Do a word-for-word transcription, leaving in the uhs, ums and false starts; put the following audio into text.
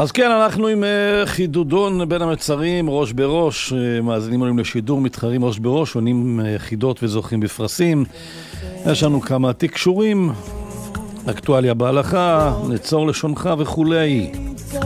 אז כן, אנחנו עם חידודון בין המצרים, ראש בראש, מאזינים עולים לשידור, מתחרים ראש בראש, עונים חידות וזוכים בפרסים. יש לנו כמה תקשורים, אקטואליה בהלכה, נצור לשונך וכולי.